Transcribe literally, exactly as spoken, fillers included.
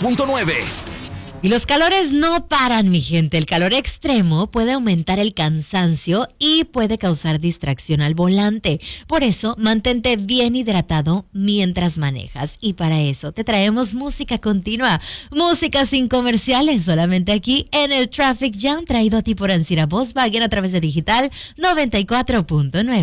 punto nueve. Y los calores no paran, mi gente. El calor extremo puede aumentar el cansancio y puede causar distracción al volante. Por eso, mantente bien hidratado mientras manejas. Y para eso te traemos música continua, música sin comerciales, solamente aquí en el Traffic Jam, traído a ti por Ancira Volkswagen a través de Digital noventa y cuatro punto nueve.